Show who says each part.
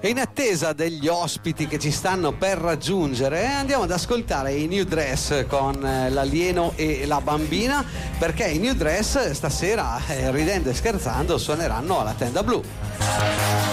Speaker 1: E in attesa degli ospiti che ci stanno per raggiungere, andiamo ad ascoltare i New Dress con l'alieno e la bambina, perché i New Dress stasera, ridendo e scherzando, suoneranno alla Tenda Blu.